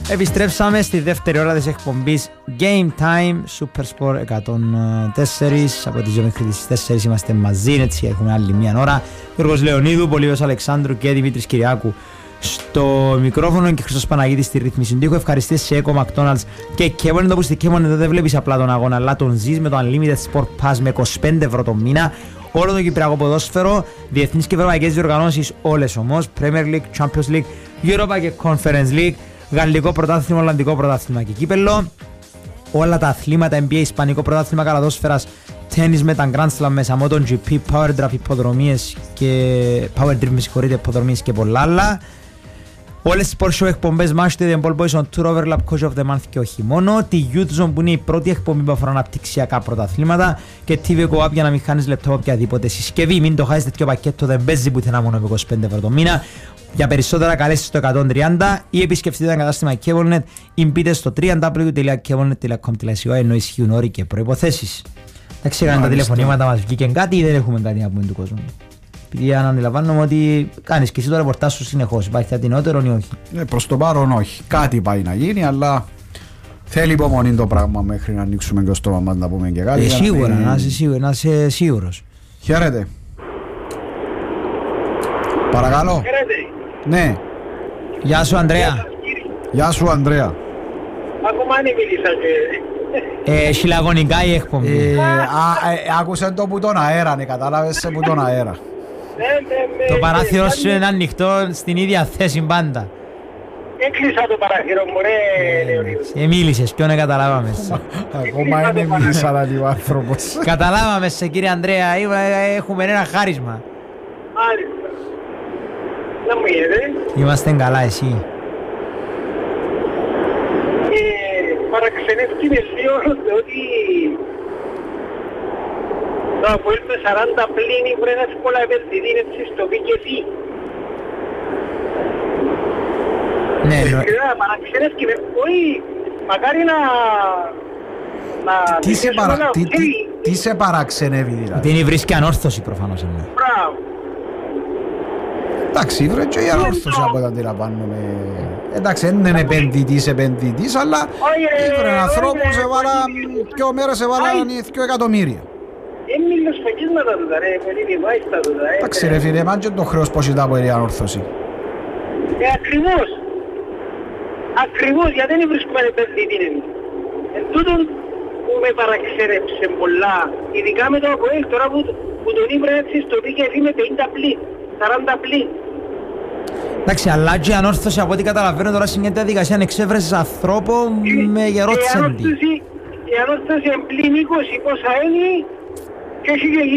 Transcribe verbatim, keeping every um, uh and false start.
Επιστρέψαμε στη δεύτερη ώρα της εκπομπής Game Time Supersport εκατόν τέσσερα. Από τις δύο μέχρι τις τέσσερις είμαστε μαζί, έτσι έχουμε άλλη μία ώρα. Γιώργος Λεωνίδου, Πολύβιος Αλεξάνδρου και Δημήτρης Κυριάκου στο μικρόφωνο και Χριστός Παναγίτης στη ρύθμιση του ήχου. Ευχαριστήσεις σε Eco McDonald's και Kevon. Όπου στη Kevon δεν βλέπεις απλά τον αγώνα, αλλά τον ζεις με το Unlimited Sport Pass με είκοσι πέντε ευρώ το μήνα. Όλο το κυπριακό ποδόσφαιρο, διεθνείς και ευρωπαϊκές διοργανώσεις όλες όμως, Premier League, Champions League, Europa και Conference League, γαλλικό πρωτάθλημα, ολλανδικό πρωτάθλημα και κύπελλο. Όλα τα αθλήματα, N B A, ισπανικό πρωτάθλημα καλαδόσφαιρας, τένις με τα Grand Slam μέσα, MotoGP, Power Drive, υποδρομίες και Power Drive, με συγχωρείτε, υποδρομίες και πολλά άλλα. Όλες τις Porsche εκπομπές Match the Ball Boys on Tour Overlap Coach of the Month και όχι μόνο. Τη Youth Zone που είναι η πρώτη εκπομπή που αφορά αναπτυξιακά πρωταθλήματα. Και τι βι Go Up για να μην χάνεις λεπτό από οποιαδήποτε συσκευή. Μην το χάσεις, τέτοιο πακέτο δεν παίζει πουθενά μόνο με είκοσι πέντε ευρώ το μήνα. Για περισσότερα καλέσεις στο εκατόν τριάντα ή επισκεφτείτε το κατάστημα Kevonnet ή μπείτε στο double-u double-u double-u τελεία kevonnet τελεία com τελεία c a ενώ ισχύουν όροι και προϋποθέσεις. Εντάξει, έκαναν τα τηλεφωνήματα μας, βγήκε κάτι ή δεν έχουμε κάτι να πούμε του κόσμου? Επειδή αν αντιλαμβάνομαι ότι κάνεις και εσύ το ρεπορτάζ σου συνεχώς, υπάρχει κάτι νεότερο ή όχι? Ε, προς το παρόν όχι. Κάτι πάει να γίνει, αλλά θέλει υπομονή το πράγμα μέχρι να ανοίξουμε και το στόμα μας να πούμε και κάτι. Ε, σίγουρα, να, να, είσαι σίγουρο, να είσαι σίγουρος. Χαίρετε. Παρακαλώ. Χαίρετε. Ναι. Γεια σου Ανδρέα. Γεια σου Ανδρέα. Ακόμα δεν μίλησα και... Ε, χιλαγωνικά η εκπομπή. Ε, α, ε, άκουσε το που τον αέρα, ναι, κατάλαβες που τον αέρα. Το παράθυρο σου είναι ανοιχτό στην ίδια θέση πάντα. Έκλεισα το παράθυρο μου ρε Λεωνίδου. Ε, μίλησες, ποιον δεν καταλάβαμε. Ακόμα είναι μίλησα να λίγο άνθρωπος. Καταλάβαμε σε κύριε Ανδρέα, έχουμε ένα χάρισμα. Μάλιστα. Να μου γίνεται. Είμαστε καλά, εσύ? Παραξενεύτηκε λίγο ότι το Αποέλ με σαράντα πλήνη πρέπει να έχει πολλά επενδυτή έτσι στο πικεφί. Ναι, ναι. Παραξενεύτηκε, όχι, μακάρι να... Τι σε, παρα... τι, τι, τι σε παραξενεύει δηλαδή? Ότι είναι βρίσκει ανόρθωση προφανώς εννοεί. Μπράβο. Εντάξει, βρε και η ανόρθωση από όταν αντιλαμβάνομαι. Εντάξει, δεν είναι επενδυτής επενδυτής, αλλά βρε ανθρώπους έβαλαν δυο μέρες έβαλαν δυο εκατομμύρια. Είναι μιλοσφαγίσματα τούτα ρε, πολύ βάιστα τούτα. Εντάξει ρε φίλε, μάντια το χρέος πως ήταν από η ανόρθωση. Ε, ακριβώς. Ακριβώς, γιατί δεν βρίσκουμε επενδυτή εμείς. Εν τούτον που με παραξέρεψε πολλά, ειδικά με το Αποέλ, τώρα που, που τον είπα έτσι στο πικεφί με πενήντα πλήν, σαράντα πλήν. Εντάξει, αλλά και η ανόρθωση από ό,τι καταλαβαίνω τώρα είναι μια διαδικασία εξέβρεσης ανθρώπων με γερό τσέντι. Η ανόρθωση είναι πλήν είκοσι πόσα είναι και έχει